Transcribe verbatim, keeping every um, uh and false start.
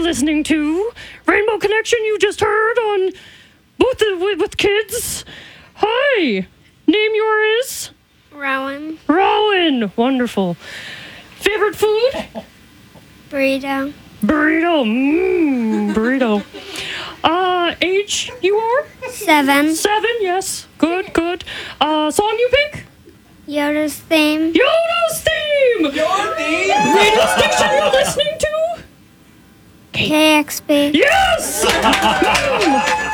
listening to. Rainbow Connection, you just heard on Both with, with Kids. Hi. Name yours? Rowan. Rowan. Wonderful. Favorite food? Burrito. Burrito. Mmm, burrito. Uh, age you are? Seven. Seven, yes. Good, good. Uh, song you pick? Yoda's theme. Yoda's theme! Your theme? Radio station you're listening to? K X P. Yes! Mm.